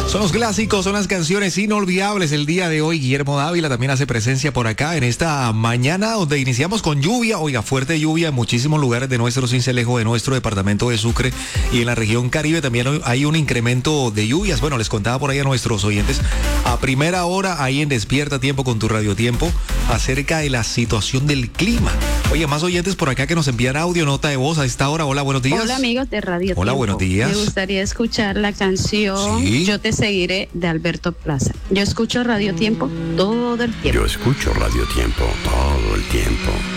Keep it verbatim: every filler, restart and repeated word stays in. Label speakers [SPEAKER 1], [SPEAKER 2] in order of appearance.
[SPEAKER 1] Son los clásicos, son las canciones inolvidables. El día de hoy, Guillermo Dávila también hace presencia por acá en esta mañana donde iniciamos con lluvia, oiga, fuerte lluvia en muchísimos lugares de nuestro Sincelejo, de nuestro departamento de Sucre y en la región Caribe también hay un incremento de lluvias. Bueno, les contaba por ahí a nuestros oyentes a primera hora ahí en Despierta Tiempo con tu Radio Tiempo acerca de la situación del clima. Oye, más oyentes por acá que nos envían audio, nota de voz a esta hora. Hola, buenos días.
[SPEAKER 2] Hola, amigos de Radio
[SPEAKER 1] Hola,
[SPEAKER 2] Tiempo.
[SPEAKER 1] buenos días.
[SPEAKER 2] Me gustaría escuchar la canción
[SPEAKER 1] ¿Sí?
[SPEAKER 2] Yo te seguiré de Alberto Plaza. Yo escucho Radio Tiempo todo el tiempo.
[SPEAKER 3] Yo escucho Radio Tiempo todo el tiempo.